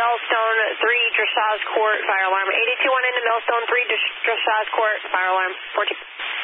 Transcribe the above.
Millstone 3, Dressage Court, fire alarm. 821 into Millstone 3, Dressage Court, fire alarm. 14.